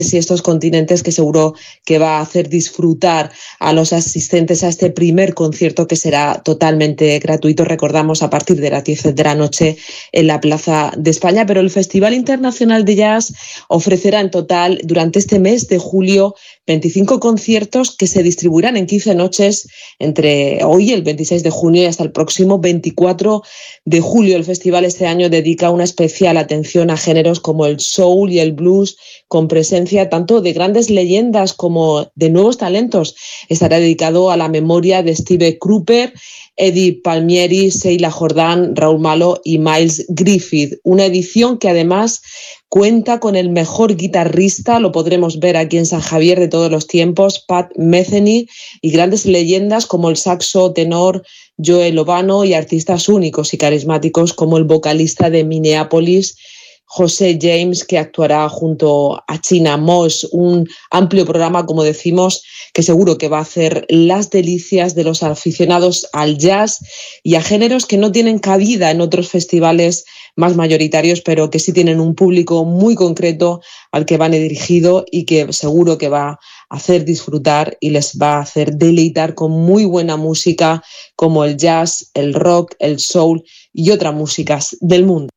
y estos continentes que seguro que va a hacer disfrutar a los asistentes a este primer concierto que será totalmente gratuito, recordamos, a partir de las 10 de la noche en la Plaza de España. Pero el Festival Internacional de Jazz ofrecerá en total durante este mes de julio 25 conciertos que se distribuirán en 15 noches entre hoy, el 26 de junio, y hasta el próximo 24 de julio. El festival este año dedica una especial atención a géneros como el soul y el blues, con presencia tanto de grandes leyendas como de nuevos talentos. Estará dedicado a la memoria de Steve Cropper, Eddie Palmieri, Sheila Jordan, Raúl Malo y Miles Griffith. Una edición que además cuenta con el mejor guitarrista, lo podremos ver aquí en San Javier, de todos los tiempos, Pat Metheny, y grandes leyendas como el saxo tenor Joe Lovano y artistas únicos y carismáticos como el vocalista de Minneapolis, José James, que actuará junto a China Moss. Un amplio programa, como decimos, que seguro que va a hacer las delicias de los aficionados al jazz y a géneros que no tienen cabida en otros festivales más mayoritarios, pero que sí tienen un público muy concreto al que van dirigido y que seguro que va a hacer disfrutar y les va a hacer deleitar con muy buena música como el jazz, el rock, el soul y otras músicas del mundo.